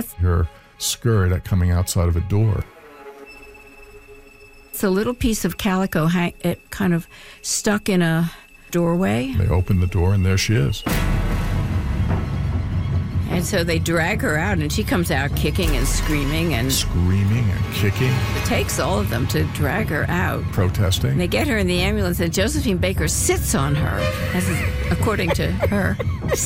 cloth. Her skirt coming outside of a door. It's a little piece of calico it kind of stuck in a doorway. They open the door, and there she is. And so they drag her out, and she comes out kicking and screaming. And Screaming and kicking. it takes all of them to drag her out. Protesting. And they get her in the ambulance, and Josephine Baker sits on her, according to her.